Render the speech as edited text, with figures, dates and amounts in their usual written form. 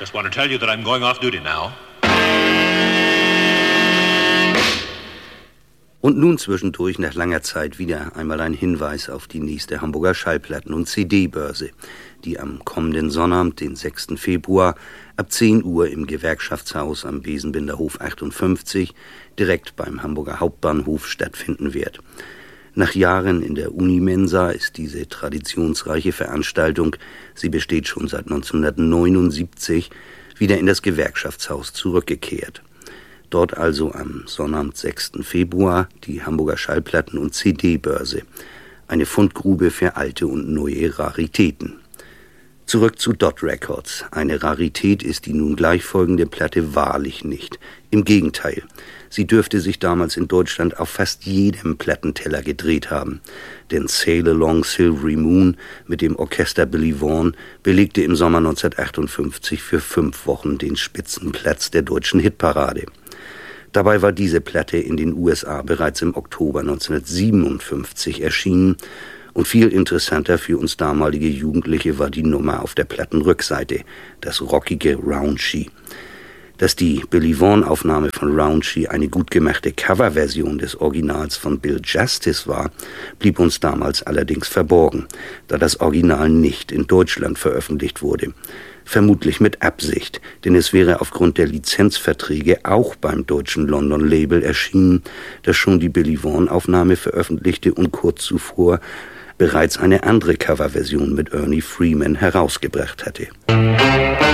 just want to tell you that I'm going off duty now. Und nun zwischendurch nach langer Zeit wieder einmal ein Hinweis auf die nächste Hamburger Schallplatten- und CD-Börse, die am kommenden Sonnabend, den 6. Februar, ab 10 Uhr im Gewerkschaftshaus am Besenbinderhof 58, direkt beim Hamburger Hauptbahnhof stattfinden wird. Nach Jahren in der Unimensa ist diese traditionsreiche Veranstaltung, sie besteht schon seit 1979, wieder in das Gewerkschaftshaus zurückgekehrt. Dort also am Sonnabend, 6. Februar, die Hamburger Schallplatten- und CD-Börse. Eine Fundgrube für alte und neue Raritäten. Zurück zu Dot Records. Eine Rarität ist die nun gleich folgende Platte wahrlich nicht. Im Gegenteil. Sie dürfte sich damals in Deutschland auf fast jedem Plattenteller gedreht haben. Denn Sail Along Silvery Moon mit dem Orchester Billy Vaughan belegte im Sommer 1958 für 5 Wochen den Spitzenplatz der deutschen Hitparade. Dabei war diese Platte in den USA bereits im Oktober 1957 erschienen und viel interessanter für uns damalige Jugendliche war die Nummer auf der Plattenrückseite, das rockige Raunchy. Dass die Billy Vaughan-Aufnahme von Raunchy eine gut gemachte Coverversion des Originals von Bill Justice war, blieb uns damals allerdings verborgen, da das Original nicht in Deutschland veröffentlicht wurde. Vermutlich mit Absicht, denn es wäre aufgrund der Lizenzverträge auch beim deutschen London-Label erschienen, das schon die Billy Vaughan-Aufnahme veröffentlichte und kurz zuvor bereits eine andere Coverversion mit Ernie Freeman herausgebracht hatte.